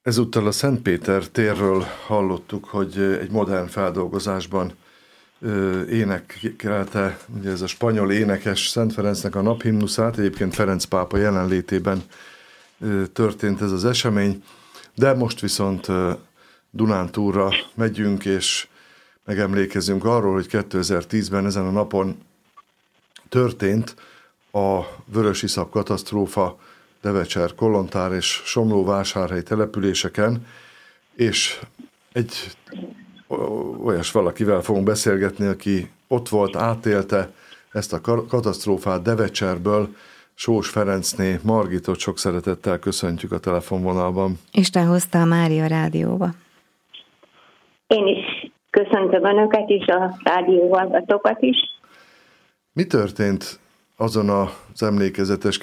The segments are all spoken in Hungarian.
Ezúttal a Szentpéter térről hallottuk, hogy egy modern feldolgozásban énekelte, ugye ez a spanyol énekes Szent Ferencnek a naphimnuszát, egyébként Ferenc pápa jelenlétében történt ez az esemény, de most viszont Dunántúlra megyünk, és megemlékezünk arról, hogy 2010-ben ezen a napon történt a vörösiszap katasztrófa Devecser, Kollontár és Somló-Vásárhely településeken, és egy olyas valakivel fogunk beszélgetni, aki ott volt, átélte ezt a katasztrófát Devecserből. Sós Ferencné Margitot sok szeretettel köszöntjük a telefonvonalban. Isten hozta a Mária Rádióba. Én is köszöntöm Önöket is, a rádióhallgatókat is. Mi történt azon az emlékezetes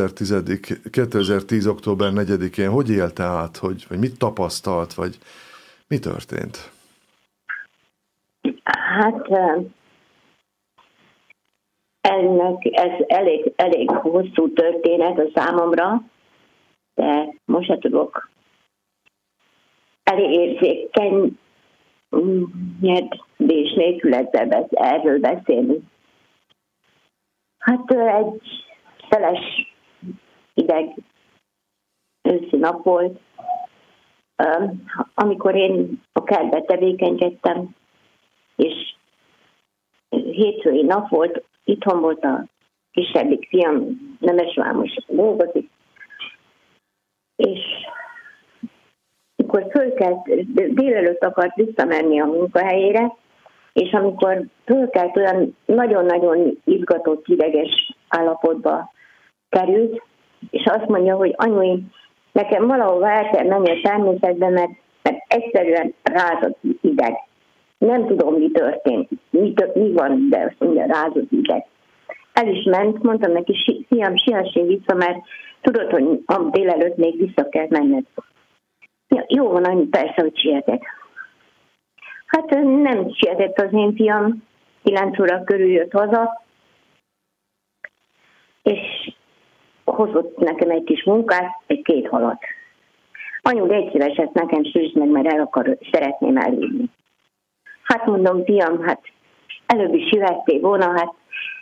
2010. október 4-én? Hogy élte át? Vagy mit tapasztalt? Vagy mi történt? Hát ez elég hosszú történet a számomra, de most se tudok elég érzékenyedés nélkül erről beszélni. Hát egy szeles, hideg őszi nap volt, amikor én a kertbe tevékenykedtem, és hétfői nap volt, itthon volt a kisebbik fiam, Nemesvámos dolgozik, és amikor fölkelt, délelőtt akart visszamenni a munkahelyére, és amikor fölkelt, olyan nagyon-nagyon izgatott, ideges állapotba került, és azt mondja, hogy anyu, nekem valahol el kell menni a természetbe, mert egyszerűen rázott ideg. Nem tudom, mi történt, mi van, de azt mondja, rázott ideg. El is ment, mondtam neki, fiam, siessé vissza, mert tudod, hogy a délelőtt még vissza kell menned. Ja, jó van, anyu, persze, hogy sietek. Hát nem sietett az én fiam, 9 óra körül jött haza, és hozott nekem egy kis munkát, egy 2 halat. Anyu, légy szíves, ezt nekem süsd meg, mert szeretném elvinni. Hát mondom, fiam, hát előbb is jöhettél volna, hát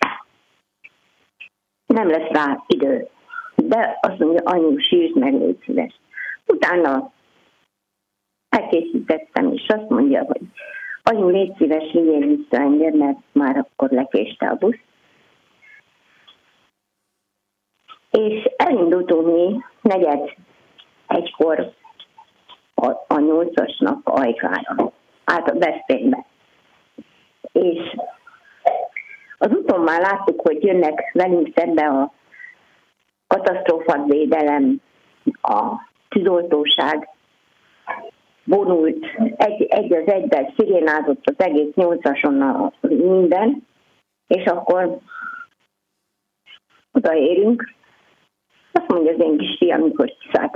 nem lesz rá idő. De azt mondja, anyu, süsd meg, légy szíves. Utána elkészítettem, és azt mondja, hogy anyu, légy szíves, vigyél vissza engem, mert már akkor lekéste a busz. És elindultunk mi 4:45 a 8-asnak Ajkára, át a Veszprémbe. És az úton már láttuk, hogy jönnek velünk szembe a katasztrófavédelem, a tűzoltóság, vonult, egy az egyben szirénázott az egész 8-ason minden, és akkor odaérünk. Azt mondja az én kis fiam, amikor kiszállt